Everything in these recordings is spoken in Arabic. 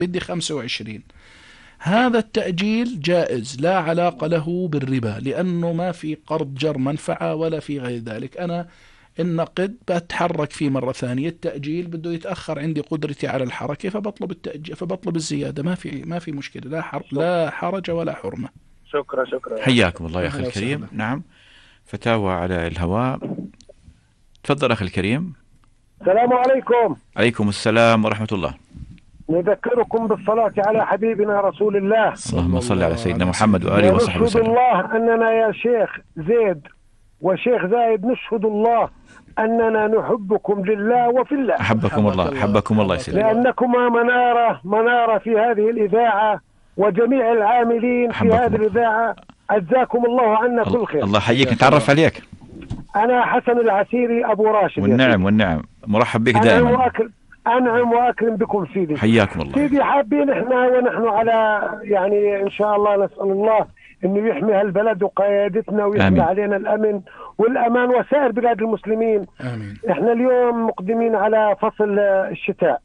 بدي 25. هذا التأجيل جائز، لا علاقة له بالربا، لأنه ما في قرض جر منفعة ولا في غير ذلك. أنا النقد بتحرك فيه مرة ثانية، التأجيل بده يتأخر عندي قدرتي على الحركة، فبطلب التأجيل، فبطلب الزيادة. ما في مشكلة، لا حرج ولا حرمة. شكرا. حياكم الله يا أخي أهلا الكريم. وسهلا. نعم، فتاوى على الهواء. تفضل أخي الكريم. السلام عليكم. عليكم السلام ورحمة الله. نذكركم بالصلاة على حبيبنا رسول الله، اللهم صل على سيدنا على محمد سيدنا وآله وصحبه ونشهد وسلم. الله أننا يا شيخ زيد وشيخ زايد نشهد الله أننا نحبكم لله وفي الله، أحبكم الله، أحبكم الله يا سيدي. لأنكما منارة في هذه الإذاعة وجميع العاملين في هذه الإذاعة. عزاكم الله عنا كل خير. الله حييك. نتعرف عليك. أنا حسن العسيري أبو راشد. والنعم مرحب بك دائما. أنعم وأكرم بكم سيدي. حياكم الله سيدي. حابين إحنا ونحن على يعني إن شاء الله نسأل الله إنه يحمي هالبلد وقيادتنا ويحمي آمين. علينا الأمن والأمان وسائر بلاد المسلمين. آمين. إحنا اليوم مقدمين على فصل الشتاء،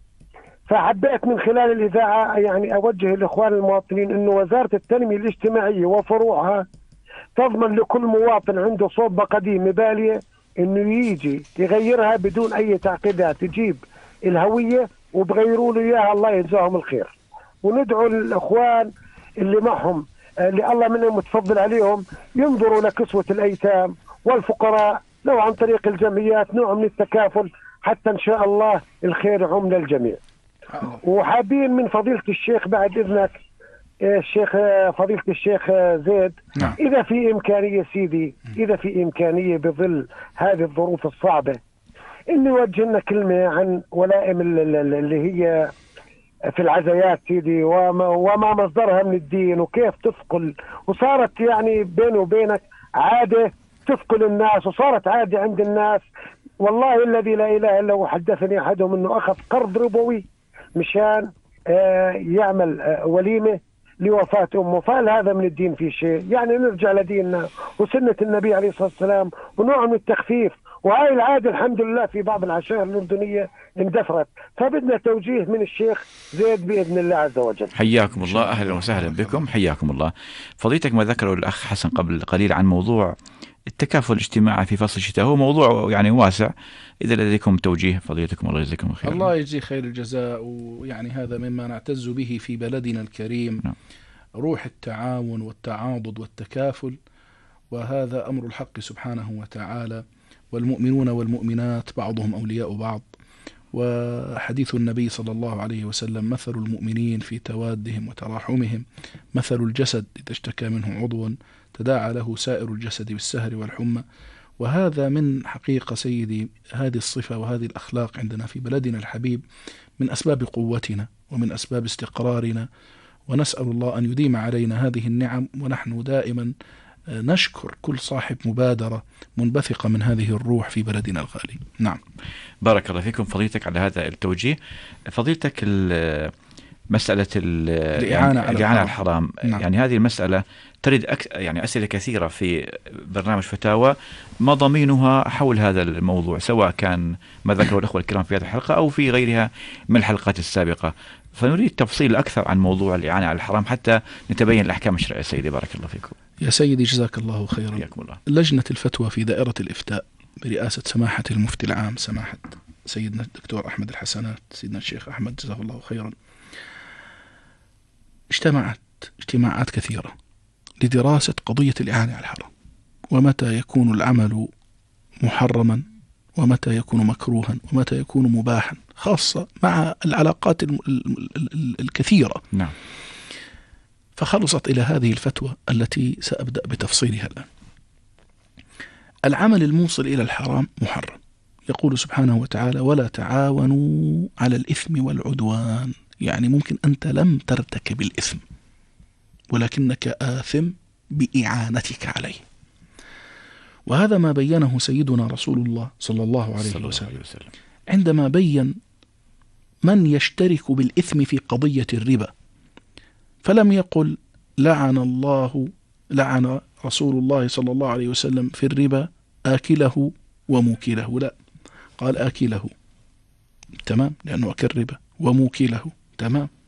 فحبيت من خلال الإذاعة يعني أوجه الإخوان المواطنين إنه وزارة التنمية الاجتماعية وفروعها تضمن لكل مواطن عنده صوبة قديمة بالية إنه يجي يغيرها بدون أي تعقيدات، يجيب الهوية وبغيروا له إياها، الله يجزاهم الخير. وندعو الإخوان اللي معهم اللي الله منهم متفضل عليهم ينظروا لكسوة الأيتام والفقراء لو عن طريق الجمعيات، نوع من التكافل حتى إن شاء الله الخير يعم للجميع. وحابين من فضيلة الشيخ بعد إذنك الشيخ فضيلة الشيخ زيد، إذا في إمكانية سيدي، إذا في إمكانية بظل هذه الظروف الصعبة إنه يوجه لنا كلمة عن ولائم اللي هي في العزايات سيدي، وما مصدرها من الدين وكيف تثقل، وصارت يعني بيني وبينك عادة تثقل الناس، وصارت عادة عند الناس. والله الذي لا إله إلا هو حدثني أحدهم إنه أخذ قرض ربوي مشان يعمل وليمة لوفاة أمه. فهل هذا من الدين في شيء؟ يعني نرجع لديننا وسنة النبي عليه الصلاة والسلام ونوع من التخفيف. وهاي العادة الحمد لله في بعض العشائر الأردنية اندثرت، فبدنا توجيه من الشيخ زيد بإذن الله عز وجل. حياكم الله، أهلا وسهلا بكم، حياكم الله. فضيلتك ما ذكره الأخ حسن قبل قليل عن موضوع التكافل الاجتماعي في فصل الشتاء، هو موضوع يعني واسع. إذا لديكم توجيه فضيلتكم الله يجزيكم الخير. الله يجزي خير الجزاء. ويعني هذا مما نعتز به في بلدنا الكريم، روح التعاون والتعاضد والتكافل، وهذا أمر الحق سبحانه وتعالى. والمؤمنون والمؤمنات بعضهم أولياء بعض، وحديث النبي صلى الله عليه وسلم مثل المؤمنين في توادهم وتراحمهم مثل الجسد إذا اشتكى منه عضو تداعى له سائر الجسد بالسهر والحمى. وهذا من حقيقة سيدي هذه الصفة وهذه الأخلاق عندنا في بلدنا الحبيب من أسباب قوتنا ومن أسباب استقرارنا، ونسأل الله أن يديم علينا هذه النعم. ونحن دائما نشكر كل صاحب مبادرة منبثقة من هذه الروح في بلدنا الغالي. نعم، بارك الله فيكم فضيلتك على هذا التوجيه. فضيلتك مسألة الإعانة على الحرام، نعم. يعني هذه المسألة ترد يعني أسئلة كثيرة في برنامج فتاوى، مضامينها حول هذا الموضوع، سواء كان ما ذكره الأخوة الكرام في هذه الحلقة أو في غيرها من الحلقات السابقة. فنريد تفصيل أكثر عن موضوع الإعانة على الحرام حتى نتبين الأحكام الشرعية. سيدي بارك الله فيكم. يا سيدي جزاك الله خيرا. الله. لجنة الفتوى في دائرة الإفتاء برئاسة سماحة المفتي العام سماحة سيدنا الدكتور أحمد الحسنات، سيدنا الشيخ أحمد جزاه الله خيرا، اجتماعات كثيرة لدراسة قضية الإعانة على الحرام، ومتى يكون العمل محرما ومتى يكون مكروها ومتى يكون مباحا، خاصة مع العلاقات الكثيرة. نعم. فخلصت إلى هذه الفتوى التي سأبدأ بتفصيلها الآن. العمل الموصل إلى الحرام محرم. يقول سبحانه وتعالى: ولا تعاونوا على الإثم والعدوان. يعني ممكن أنت لم ترتكب الإثم ولكنك آثم بإعانتك عليه. وهذا ما بينه سيدنا رسول الله صلى الله عليه وسلم عندما بين من يشترك بالإثم في قضية الربا، فلم يقل لعن رسول الله صلى الله عليه وسلم في الربا آكله وموكله، لا، قال آكله، تمام، لأنه أكل ربا، وموكله، تمام.